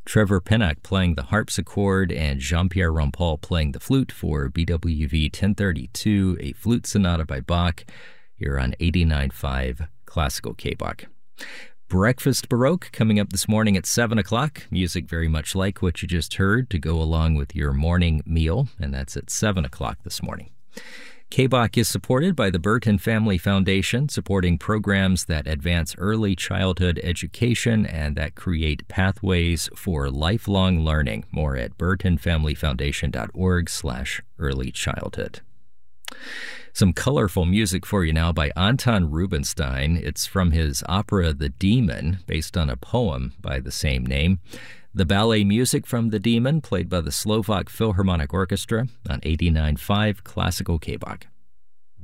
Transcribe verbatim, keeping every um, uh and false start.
Trevor Pinnock playing the harpsichord and Jean-Pierre Rampal playing the flute for B W V ten thirty-two, a flute sonata by Bach, here on eighty-nine point five Classical K-Bach. Breakfast Baroque coming up this morning at seven o'clock. Music very much like what you just heard to go along with your morning meal, and that's at seven o'clock this morning. K-Bach is supported by the Burton Family Foundation, supporting programs that advance early childhood education and that create pathways for lifelong learning. More at burtonfamilyfoundation.org slash early childhood. Some colorful music for you now by Anton Rubinstein. It's from his opera The Demon, based on a poem by the same name. The ballet music from The Demon, played by the Slovak Philharmonic Orchestra on eighty-nine point five Classical K-Bach.